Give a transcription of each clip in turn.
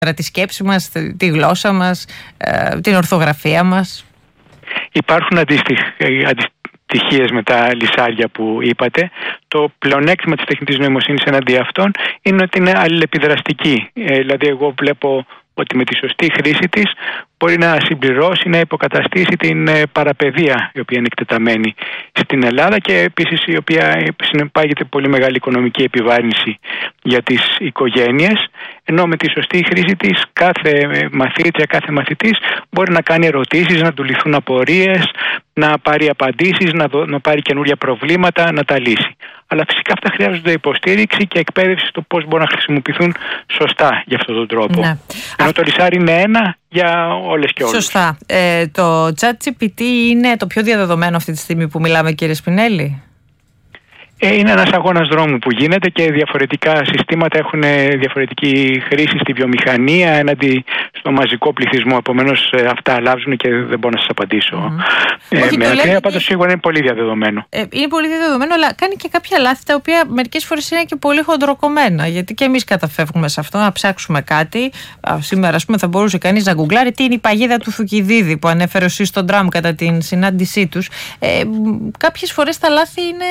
τη σκέψη μας, τη γλώσσα μας, την ορθογραφία μας. Υπάρχουν αντιστοιχίες με τα λυσάρια που είπατε. Το πλεονέκτημα της τεχνητής νοημοσύνης εναντί αυτών είναι ότι είναι αλληλεπιδραστική. Δηλαδή εγώ βλέπω ότι με τη σωστή χρήση της μπορεί να συμπληρώσει, να υποκαταστήσει την παραπαιδεία η οποία είναι εκτεταμένη στην Ελλάδα και επίσης η οποία συνεπάγεται πολύ μεγάλη οικονομική επιβάρυνση για τις οικογένειες, ενώ με τη σωστή χρήση της κάθε μαθήτρια, κάθε μαθητής μπορεί να κάνει ερωτήσεις, να του λυθούν απορίες, να πάρει απαντήσεις, να πάρει καινούργια προβλήματα, να τα λύσει. Αλλά φυσικά αυτά χρειάζονται υποστήριξη και εκπαίδευση στο πώς μπορούν να χρησιμοποιηθούν σωστά για αυτόν τον τρόπο. Ναι. Ενώ το λυσάρι είναι ένα για όλες και όλους. Σωστά. Το ChatGPT είναι το πιο διαδεδομένο αυτή τη στιγμή που μιλάμε, κύριε Σπινέλη? Είναι ένας αγώνας δρόμου που γίνεται και διαφορετικά συστήματα έχουν διαφορετική χρήση στη βιομηχανία έναντι στο μαζικό πληθυσμό. Επομένως αυτά αλλάζουν και δεν μπορώ να σας απαντήσω. Πάντως σίγουρα είναι πολύ διαδεδομένο. Είναι πολύ διαδεδομένο, αλλά κάνει και κάποια λάθη τα οποία μερικές φορές είναι και πολύ χοντροκομμένα. Γιατί και εμείς καταφεύγουμε σε αυτό, να ψάξουμε κάτι. Σήμερα, ας πούμε, θα μπορούσε κανείς να γκουγκλάρει τι είναι η παγίδα του Θουκυδίδη που ανέφερε ο Σύστον Τραμ κατά την συνάντησή τους. Κάποιες φορές τα λάθη είναι.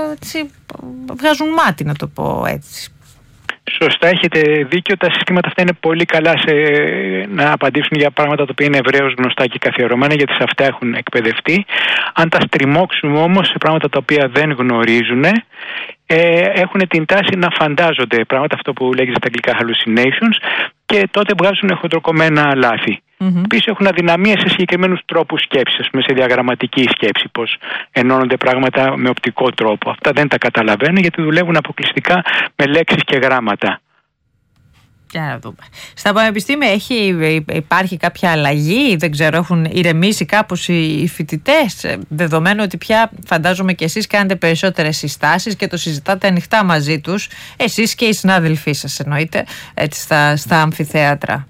Βγάζουν μάτι, να το πω έτσι. Σωστά, έχετε δίκιο. Τα συστήματα αυτά είναι πολύ καλά να απαντήσουν για πράγματα τα οποία είναι ευρέως γνωστά και καθιερωμένα, γιατί σε αυτά έχουν εκπαιδευτεί. Αν τα στριμώξουμε όμως σε πράγματα τα οποία δεν γνωρίζουν, έχουν την τάση να φαντάζονται πράγματα, αυτό που λέγεται στα αγγλικά hallucinations, και τότε βγάζουν χοντροκομμένα λάθη. Επίσης έχουν αδυναμίες σε συγκεκριμένους τρόπους σκέψης, ας πούμε σε διαγραμματική σκέψη, πως ενώνονται πράγματα με οπτικό τρόπο. Αυτά δεν τα καταλαβαίνουν γιατί δουλεύουν αποκλειστικά με λέξεις και γράμματα. Για να δούμε. Στα πανεπιστήμια υπάρχει κάποια αλλαγή, δεν ξέρω, έχουν ηρεμήσει κάπως οι φοιτητές, δεδομένου ότι πια φαντάζομαι και εσείς κάνετε περισσότερες συστάσεις και το συζητάτε ανοιχτά μαζί τους, εσείς και οι συνάδελφοί σας εννοείται, έτσι, στα αμφιθέατρα?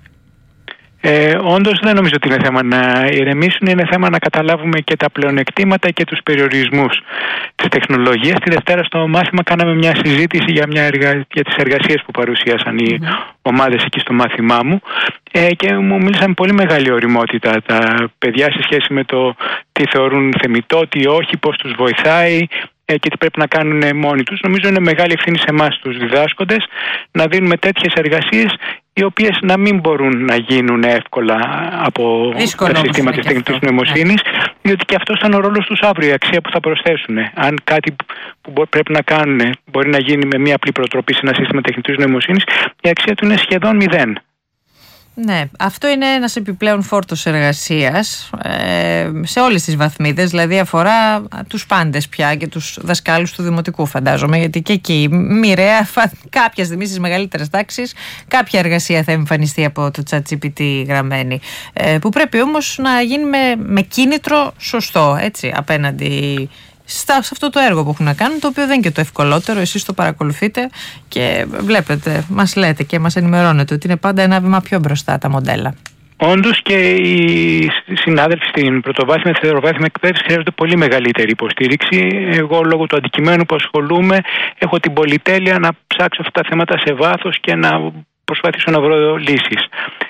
Όντως δεν νομίζω ότι είναι θέμα να ηρεμήσουν, είναι θέμα να καταλάβουμε και τα πλεονεκτήματα και τους περιορισμούς της τεχνολογίας. Τη Δευτέρα στο μάθημα κάναμε μια συζήτηση για τις εργασίες που παρουσίασαν οι ομάδες εκεί στο μάθημά μου και μου μίλησαν με πολύ μεγάλη ωριμότητα τα παιδιά σε σχέση με το τι θεωρούν θεμιτό, τι όχι, πώς τους βοηθάει και τι πρέπει να κάνουν μόνοι τους. Νομίζω είναι μεγάλη ευθύνη σε εμάς τους διδάσκοντες να δίνουμε τέτοιες εργασίες οι οποίες να μην μπορούν να γίνουν εύκολα από τα συστήματα της τεχνητής νοημοσύνης, διότι και αυτός ήταν ο ρόλος τους αύριο, η αξία που θα προσθέσουν. Αν κάτι που πρέπει να κάνουν μπορεί να γίνει με μια απλή προτροπή σε ένα σύστημα τεχνητής νοημοσύνης, η αξία του είναι σχεδόν μηδέν. Ναι, αυτό είναι ένας επιπλέον φόρτος εργασίας σε όλες τις βαθμίδες, δηλαδή αφορά τους πάντες πια και τους δασκάλους του δημοτικού, φαντάζομαι, γιατί και εκεί μοιραία κάποια στιγμή στις μεγαλύτερες τάξεις κάποια εργασία θα εμφανιστεί από το ChatGPT γραμμένη, που πρέπει όμως να γίνει με κίνητρο σωστό, έτσι, απέναντι σε αυτό το έργο που έχουν να κάνουν, το οποίο δεν είναι και το ευκολότερο. Εσείς το παρακολουθείτε και βλέπετε, μας λέτε και μας ενημερώνετε ότι είναι πάντα ένα βήμα πιο μπροστά τα μοντέλα. Όντως και οι συνάδελφοι στην πρωτοβάθμια και δευτεροβάθμια εκπαίδευση χρειάζονται πολύ μεγαλύτερη υποστήριξη. Εγώ, λόγω του αντικειμένου που ασχολούμαι, έχω την πολυτέλεια να ψάξω αυτά τα θέματα σε βάθος και να προσπαθήσω να βρω λύσεις.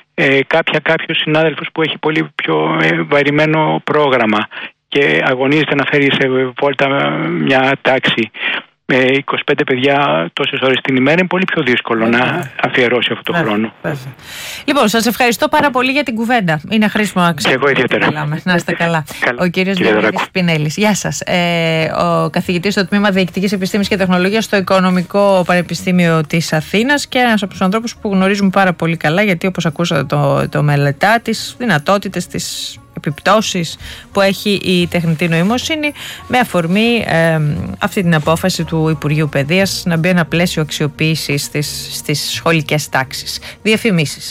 Κάποιος συνάδελφος που έχει πολύ πιο βαρημένο πρόγραμμα και αγωνίζεται να φέρει σε βόλτα μια τάξη με 25 παιδιά τόσες ώρες την ημέρα, είναι πολύ πιο δύσκολο να αφιερώσει αυτό το χρόνο. Λοιπόν, σας ευχαριστώ πάρα πολύ για την κουβέντα. Είναι χρήσιμο να ξέρετε. Και εγώ ιδιαίτερα. Να είστε καλά. Ο κύριος Διονύσης Σπινέλης. Γεια σας. Ο καθηγητής στο Τμήμα Διοικητικής Επιστήμης και Τεχνολογίας στο Οικονομικό Πανεπιστήμιο της Αθήνας και ένας από τους ανθρώπους που γνωρίζουμε πάρα πολύ καλά, γιατί όπως ακούσατε το μελετά, τις δυνατότητες, τις επιπτώσεις που έχει η τεχνητή νοημοσύνη, με αφορμή αυτή την απόφαση του Υπουργείου Παιδείας να μπει ένα πλαίσιο αξιοποίησης στις σχολικές τάξεις. Διαφημίσεις.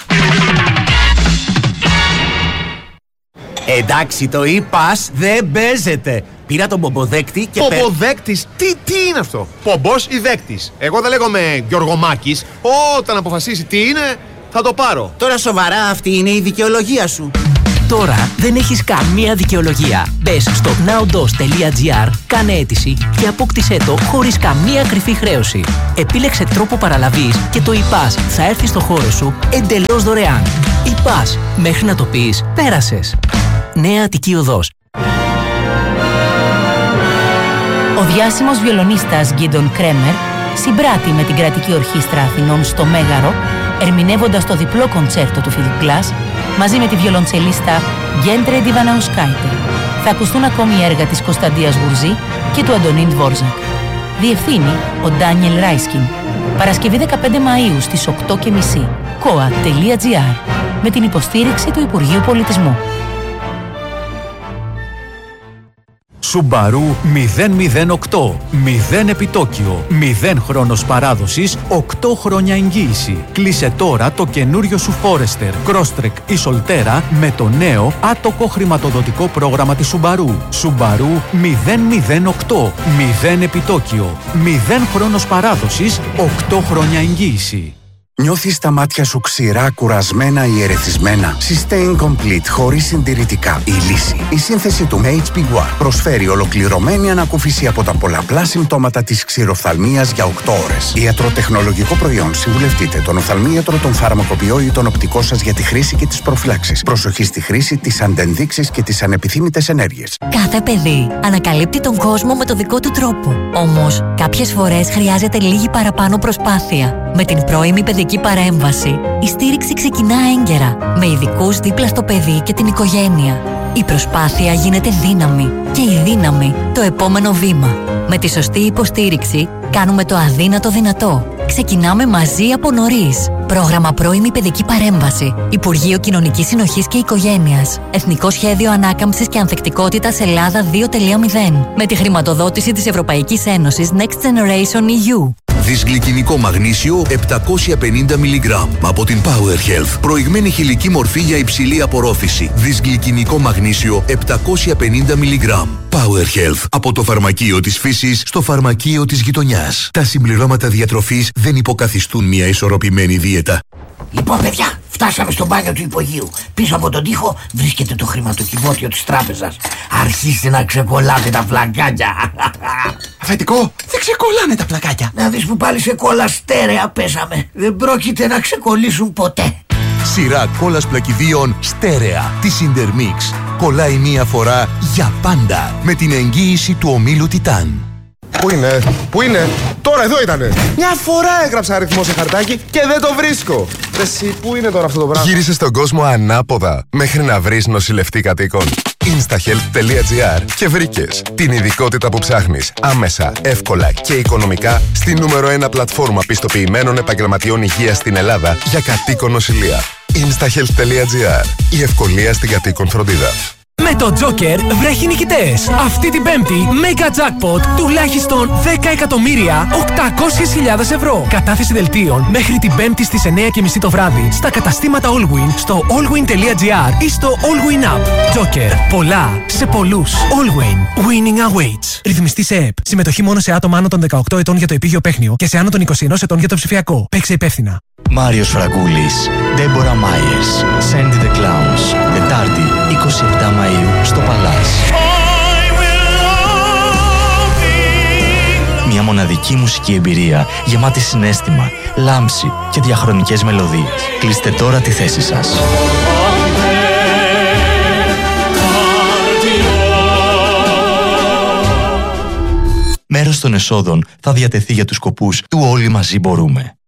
Εντάξει, το e-pass δεν παίζεται. Πήρα τον πομποδέκτη και πομποδέκτης, τι είναι αυτό? Πομπός ή δέκτης? Εγώ δεν λέγομαι Γιωργομάκης. Όταν αποφασίσει τι είναι, θα το πάρω. Τώρα σοβαρά, αυτή είναι η δικαιολογία σου? Τώρα δεν έχεις καμία δικαιολογία. Μπες στο nowdos.gr, κάνε αίτηση και απόκτησέ το χωρίς καμία κρυφή χρέωση. Επίλεξε τρόπο παραλαβής και το ePass θα έρθει στο χώρο σου εντελώς δωρεάν. ePass, μέχρι να το πεις, πέρασες. Νέα Αττική Οδός. Ο διάσημος βιολονίστας Γκίντον Κρέμερ συμπράττει με την Κρατική Ορχήστρα Αθηνών στο Μέγαρο, ερμηνεύοντας το διπλό κοντσέρτο του Φιλιπ Glass μαζί με τη βιολοντσελίστα Γκέντρε Ντιβαναουσκάιτε. Θα ακουστούν ακόμη έργα της Κωνσταντίας Γουρζή και του Αντωνίν Δβόρζακ. Διευθύνει ο Ντάνιελ Ράισκιν. Παρασκευή 15 Μαΐου στις 8:30. koa.gr με την υποστήριξη του Υπουργείου Πολιτισμού. Subaru 008. 0 επιτόκιο. 0 χρόνος παράδοσης. 8 χρόνια εγγύηση. Κλείσε τώρα το καινούριο σου Forester, Crosstrek ή Solterra με το νέο άτοκο χρηματοδοτικό πρόγραμμα της Subaru. Subaru 008. 0 επιτόκιο. 0 χρόνος παράδοσης. 8 χρόνια εγγύηση. Νιώθεις τα μάτια σου ξηρά, κουρασμένα ή ερεθισμένα? Sustain Complete χωρίς συντηρητικά. Η λύση. Η σύνθεση του HP War προσφέρει ολοκληρωμένη ανακούφιση από τα πολλαπλά συμπτώματα της ξηροφθαλμίας για 8 ώρες. Ιατροτεχνολογικό προϊόν. Συμβουλευτείτε τον οφθαλμίατρο, τον φαρμακοποιό ή τον οπτικό σας για τη χρήση και τις προφυλάξεις. Προσοχή στη χρήση, τις αντενδείξεις και τις ανεπιθύμητες ενέργειες. Κάθε παιδί ανακαλύπτει τον κόσμο με το δικό του τρόπο. Όμως, κάποιες φορές χρειάζεται λίγη παραπάνω προσπάθεια. Με την πρώιμη παιδική παρέμβαση, η στήριξη ξεκινά έγκαιρα, με ειδικούς δίπλα στο παιδί και την οικογένεια. Η προσπάθεια γίνεται δύναμη και η δύναμη το επόμενο βήμα. Με τη σωστή υποστήριξη κάνουμε το αδύνατο δυνατό. Ξεκινάμε μαζί από νωρίς. Πρόγραμμα Πρώιμη Παιδική Παρέμβαση. Υπουργείο Κοινωνικής Συνοχής και Οικογένειας. Εθνικό Σχέδιο Ανάκαμψης και Ανθεκτικότητας Ελλάδα 2.0. Με τη χρηματοδότηση της Ευρωπαϊκής Ένωσης Next Generation EU. Δυσγλυκινικό μαγνήσιο 750 mg από την Power Health. Προηγμένη χηλική μορφή για υψηλή απορρόφηση. Δυσγλυκινικό μαγνήσιο 750 mg. Power Health. Από το φαρμακείο της φύσης στο φαρμακείο της γειτονιάς. Τα συμπληρώματα διατροφής δεν υποκαθιστούν μια ισορροπημένη δίαιτα. Λοιπόν, παιδιά, φτάσαμε στο μπάνιο του υπογείου. Πίσω από τον τοίχο βρίσκεται το χρηματοκιβώτιο της τράπεζας. Αρχίστε να ξεκολλάτε τα πλακάκια. Αφεντικό, δεν ξεκολλάνε τα πλακάκια. Να δεις που πάλι σε κόλλα στέρεα πέσαμε. Δεν πρόκειται να ξεκολλήσουν ποτέ. Σειρά κόλλας πλακιδίων στέρεα της Intermix. Κολλάει μία φορά για πάντα με την εγγύηση του ομίλου Τιτάν. Πού είναι, τώρα εδώ ήτανε. Μια φορά έγραψα αριθμό σε χαρτάκι και δεν το βρίσκω. Εσύ, πού είναι τώρα αυτό το πράγμα? Γύρισε στον κόσμο ανάποδα μέχρι να βρεις νοσηλευτή κατοίκων. instahealth.gr και βρήκες την ειδικότητα που ψάχνεις άμεσα, εύκολα και οικονομικά στη νούμερο 1 πλατφόρμα πιστοποιημένων επαγγελματιών υγείας στην Ελλάδα για κατοίκον νοσηλεία. instahealth.gr. Η ευκολία στην κατοίκον φροντίδα. Με το Joker βρέχει νικητές. Αυτή την Πέμπτη, Mega Jackpot τουλάχιστον 10.800.000 ευρώ. Κατάθεση δελτίων μέχρι την Πέμπτη στις 9:30 το βράδυ στα καταστήματα Allwyn, στο allwyn.gr ή στο Allwyn App. Joker. Πολλά σε πολλούς. Allwyn. Winning awaits. Ρυθμιστή σε ΕΠ. Συμμετοχή μόνο σε άτομα άνω των 18 ετών για το επίγειο παίχνιο και σε άνω των 21 ετών για το ψηφιακό. Παίξε υπεύθυνα. Μάριος Φραγκούλης, Ντέμπορα Μάιερς, Sandy the Clowns, Τετάρτη 27 Μαΐου στο Παλάς. Μια μοναδική μουσική εμπειρία γεμάτη συναίσθημα, λάμψη και διαχρονικές μελωδίες. Κλείστε τώρα τη θέση σας. Μέρος των εσόδων θα διατεθεί για τους σκοπούς του «Όλοι μαζί μπορούμε».